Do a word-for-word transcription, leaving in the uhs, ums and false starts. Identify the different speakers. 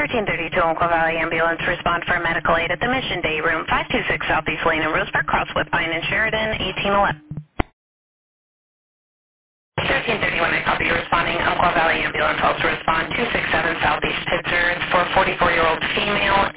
Speaker 1: thirteen thirty-two Umpqua Valley Ambulance, respond for medical aid at the Mission Day Room, five two six Southeast Lane in Roseburg, Cross Woodbine and Sheridan, eighteen eleven. thirteen thirty-one, I copy you responding. Umpqua Valley Ambulance also respond two six seven Southeast Pitzer. It's for a forty-four-year-old female.